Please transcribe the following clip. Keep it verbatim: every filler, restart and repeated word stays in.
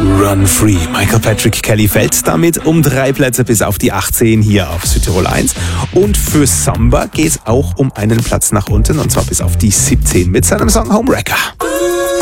Run Free. Michael Patrick Kelly fällt damit um drei Plätze bis auf die achtzehn hier auf Südtirol eins. Und für Samba geht es auch um einen Platz nach unten, und zwar bis auf die siebzehn mit seinem Song Homewrecker.